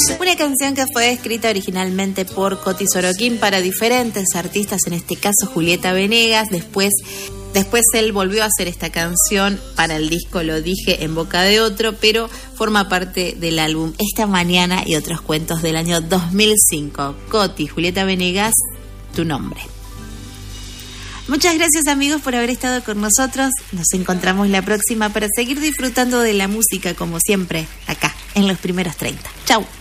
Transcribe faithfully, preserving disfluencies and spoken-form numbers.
Una canción que fue escrita originalmente por Coti Sorokin para diferentes artistas, en este caso Julieta Venegas. Después, después él volvió a hacer esta canción para el disco Lo Dije en Boca de Otro, pero forma parte del álbum Esta Mañana y Otros Cuentos del año dos mil cinco. Coti, Julieta Venegas, Tu Nombre. Muchas gracias, amigos, por haber estado con nosotros. Nos encontramos la próxima para seguir disfrutando de la música como siempre, acá, en Los Primeros treinta. Chau.